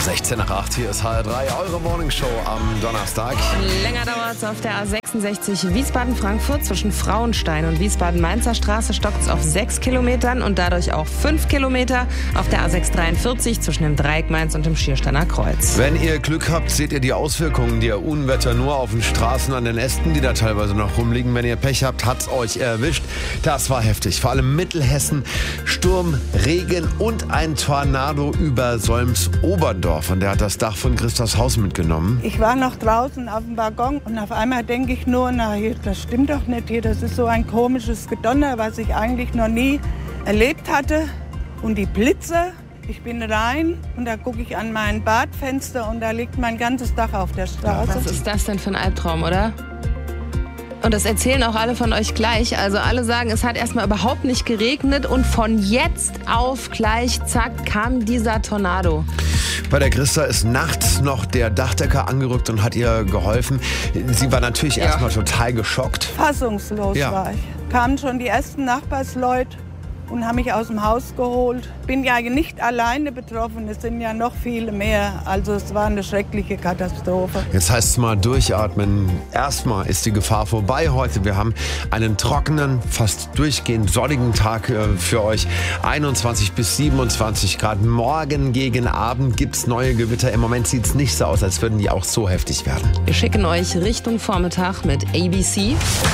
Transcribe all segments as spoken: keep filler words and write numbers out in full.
sechzehn nach acht, hier ist H R drei, eure Morningshow am Donnerstag. Länger dauert es auf der A sechsundsechzig Wiesbaden-Frankfurt. Zwischen Frauenstein und Wiesbaden-Mainzer Straße stockt es auf sechs Kilometern und dadurch auch fünf Kilometer. Auf der A sechshundertdreiundvierzig zwischen dem Dreieck Mainz und dem Schiersteiner Kreuz. Wenn ihr Glück habt, seht ihr die Auswirkungen der Unwetter nur auf den Straßen an den Ästen, die da teilweise noch rumliegen. Wenn ihr Pech habt, hat's euch erwischt. Das war heftig. Vor allem Mittelhessen, Sturm, Regen und ein Tornado über Solms-Oberndorf. Und der hat das Dach von Christas Haus mitgenommen. Ich war noch draußen auf dem Balkon und auf einmal denke ich nur, na, hier, das stimmt doch nicht hier. Das ist so ein komisches Gedonner, was ich eigentlich noch nie erlebt hatte. Und die Blitze, ich bin rein und da gucke ich an mein Badfenster und da liegt mein ganzes Dach auf der Straße. Was ist das denn für ein Albtraum, oder? Und das erzählen auch alle von euch gleich. Also alle sagen, es hat erstmal überhaupt nicht geregnet und von jetzt auf gleich, zack, kam dieser Tornado. Bei der Christa ist nachts noch der Dachdecker angerückt und hat ihr geholfen. Sie war natürlich ja. erstmal total geschockt. Fassungslos ja. war ich. Kamen schon die ersten Nachbarsleute und haben mich aus dem Haus geholt. Bin ja nicht alleine betroffen, es sind ja noch viele mehr. Also es war eine schreckliche Katastrophe. Jetzt heißt es mal durchatmen. Erstmal ist die Gefahr vorbei heute. Wir haben einen trockenen, fast durchgehend sonnigen Tag für euch. einundzwanzig bis siebenundzwanzig Grad. Morgen gegen Abend gibt es neue Gewitter. Im Moment sieht es nicht so aus, als würden die auch so heftig werden. Wir schicken euch Richtung Vormittag mit A B C.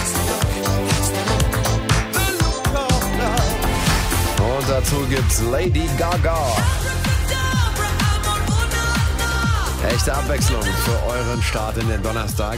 Dazu gibt's Lady Gaga. Echte Abwechslung für euren Start in den Donnerstag.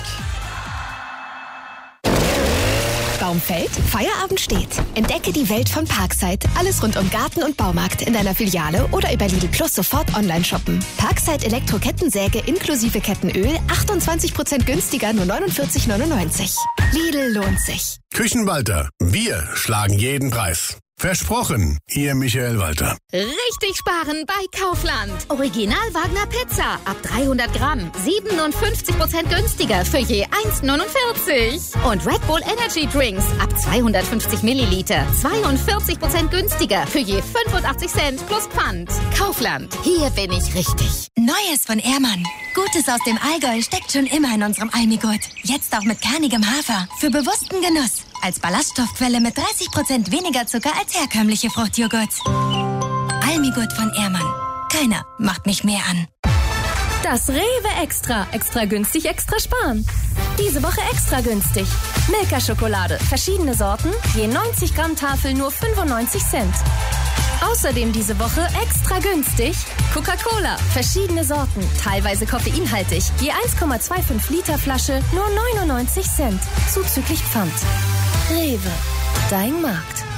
Baum fällt, Feierabend steht. Entdecke die Welt von Parkside. Alles rund um Garten und Baumarkt in deiner Filiale oder über Lidl Plus sofort online shoppen. Parkside Elektro-Kettensäge inklusive Kettenöl achtundzwanzig Prozent günstiger, nur neunundvierzig neunundneunzig. Lidl lohnt sich. Küchenwalter. Wir schlagen jeden Preis. Versprochen, Ihr Michael Walter. Richtig sparen bei Kaufland. Original Wagner Pizza ab dreihundert Gramm. siebenundfünfzig Prozent günstiger für je eins neunundvierzig. Und Red Bull Energy Drinks ab zweihundertfünfzig Milliliter. zweiundvierzig Prozent günstiger für je fünfundachtzig Cent plus Pfand. Kaufland. Hier bin ich richtig. Neues von Ehrmann. Gutes aus dem Allgäu steckt schon immer in unserem Almigurt. Jetzt auch mit kernigem Hafer. Für bewussten Genuss. Als Ballaststoffquelle mit dreißig Prozent weniger Zucker als herkömmliche Fruchtjoghurts. Almigurt von Ehrmann. Keiner macht mich mehr an. Das Rewe Extra. Extra günstig, extra sparen. Diese Woche extra günstig. Milka Schokolade. Verschiedene Sorten. Je neunzig Gramm Tafel nur fünfundneunzig Cent. Außerdem diese Woche extra günstig Coca-Cola. Verschiedene Sorten. Teilweise koffeinhaltig. Je eins Komma fünfundzwanzig Liter Flasche nur neunundneunzig Cent. Zuzüglich Pfand. Rewe. Dein Markt.